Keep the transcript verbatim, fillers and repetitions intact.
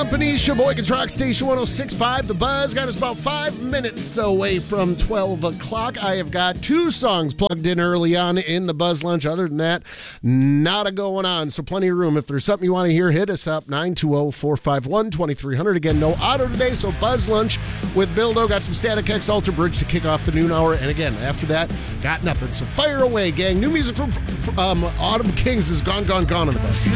Company, Sheboygan's Rock Station one oh six point five. The Buzz got us about five minutes away from twelve o'clock. I have got two songs plugged in early on in the Buzz Lunch. Other than that, not a going on. So plenty of room. If there's something you want to hear, hit us up, nine two zero, four five one, two three zero zero. Again, no auto today, so Buzz Lunch with Bildo. Got some Static X Alter Bridge to kick off the noon hour. And again, after that, got nothing. So fire away, gang. New music from um, Autumn Kings is Gone, Gone, Gone on the Buzz.